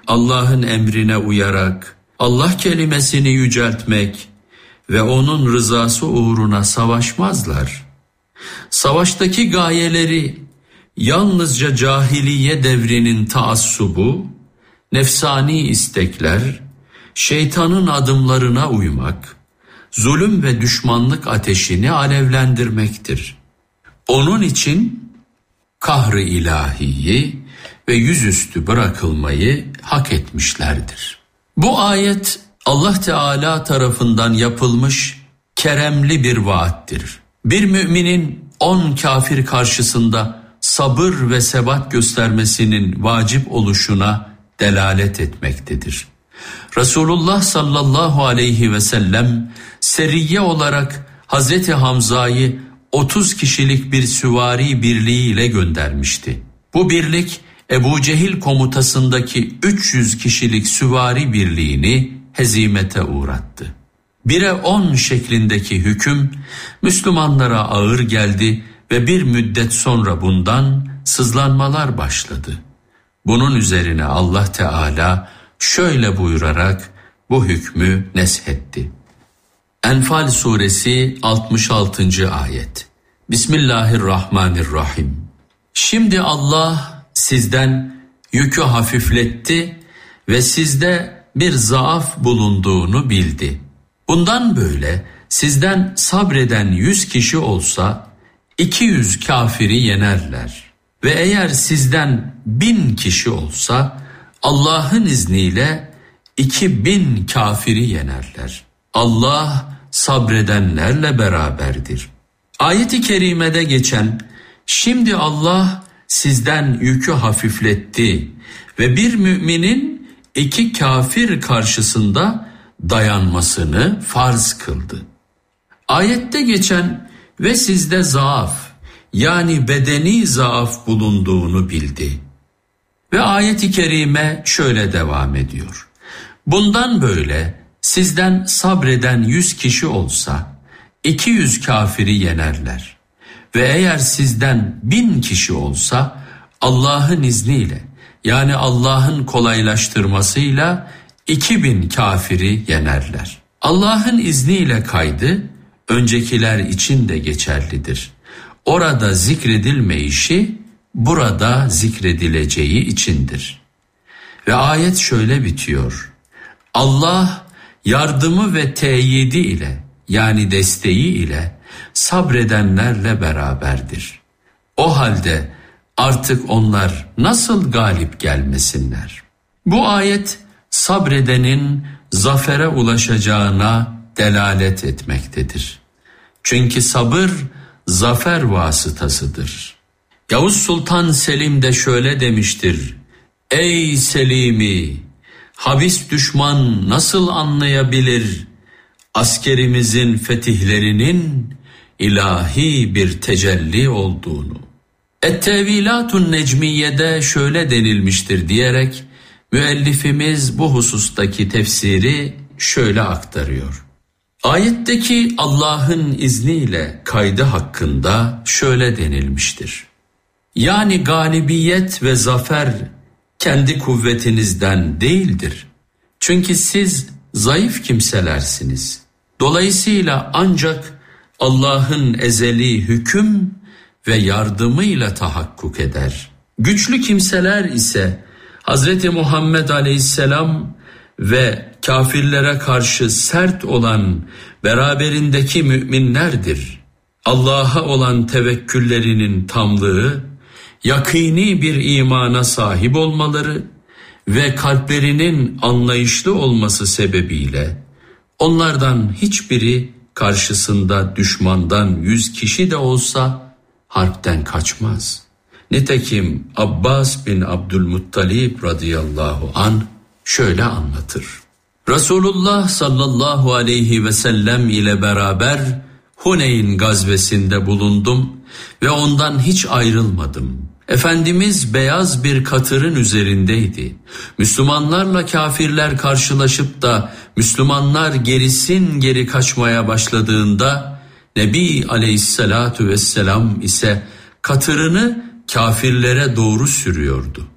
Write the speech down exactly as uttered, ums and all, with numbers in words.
Allah'ın emrine uyarak Allah kelimesini yüceltmek ve onun rızası uğruna savaşmazlar. Savaştaki gayeleri yalnızca cahiliye devrinin taassubu, nefsani istekler, şeytanın adımlarına uymak, zulüm ve düşmanlık ateşini alevlendirmektir. Onun için kahr-ı ilahiyi ve yüzüstü bırakılmayı hak etmişlerdir. Bu ayet Allah Teala tarafından yapılmış keremli bir vaattir. Bir müminin on kafir karşısında sabır ve sebat göstermesinin vacip oluşuna delalet etmektedir. Resulullah sallallahu aleyhi ve sellem seriye olarak Hazreti Hamza'yı otuz kişilik bir süvari birliğiyle göndermişti. Bu birlik Ebu Cehil komutasındaki üç yüz kişilik süvari birliğini hezimete uğrattı. Bire on şeklindeki hüküm Müslümanlara ağır geldi ve bir müddet sonra bundan sızlanmalar başladı. Bunun üzerine Allah Teala şöyle buyurarak bu hükmü neshetti. Enfal suresi altmış altıncı ayet. Bismillahirrahmanirrahim. Şimdi Allah sizden yükü hafifletti ve sizde bir zaaf bulunduğunu bildi. Bundan böyle sizden sabreden yüz kişi olsa iki yüz kafiri yenerler. Ve eğer sizden bin kişi olsa Allah'ın izniyle iki bin kafiri yenerler. Allah sabredenlerle beraberdir. Ayet-i kerimede geçen şimdi Allah sizden yükü hafifletti ve bir müminin iki kafir karşısında dayanmasını farz kıldı. Ayette geçen ve sizde zaaf yani bedeni zaaf bulunduğunu bildi. Ve ayet-i kerime şöyle devam ediyor. Bundan böyle sizden sabreden yüz kişi olsa iki yüz kafiri yenerler. Ve eğer sizden bin kişi olsa Allah'ın izniyle yani Allah'ın kolaylaştırmasıyla iki bin kafiri yenerler. Allah'ın izniyle kaydı öncekiler için de geçerlidir. Orada zikredilmeyişi burada zikredileceği içindir. Ve ayet şöyle bitiyor. Allah yardımı ve teyidi ile yani desteği ile sabredenlerle beraberdir. O halde artık onlar nasıl galip gelmesinler? Bu ayet sabredenin zafere ulaşacağına delalet etmektedir. Çünkü sabır zafer vasıtasıdır. Yavuz Sultan Selim de şöyle demiştir. Ey Selimi, habis düşman nasıl anlayabilir askerimizin fetihlerinin ilahi bir tecelli olduğunu? Et-Tevilatun Necmiye'de şöyle denilmiştir diyerek müellifimiz bu husustaki tefsiri şöyle aktarıyor. Ayetteki Allah'ın izniyle kaydı hakkında şöyle denilmiştir. Yani galibiyet ve zafer kendi kuvvetinizden değildir. Çünkü siz zayıf kimselersiniz. Dolayısıyla ancak Allah'ın ezeli hüküm ve yardımıyla tahakkuk eder. Güçlü kimseler ise Hazreti Muhammed Aleyhisselam ve kafirlere karşı sert olan beraberindeki müminlerdir. Allah'a olan tevekküllerinin tamlığı, yakini bir imana sahip olmaları ve kalplerinin anlayışlı olması sebebiyle onlardan hiçbiri karşısında düşmandan yüz kişi de olsa harpten kaçmaz. Nitekim Abbas bin Abdülmuttalib radıyallahu an şöyle anlatır. Resulullah sallallahu aleyhi ve sellem ile beraber Huneyn gazvesinde bulundum ve ondan hiç ayrılmadım. Efendimiz beyaz bir katırın üzerindeydi. Müslümanlarla kafirler karşılaşıp da Müslümanlar gerisin geri kaçmaya başladığında Nebi Aleyhisselatu Vesselam ise katırını kafirlere doğru sürüyordu.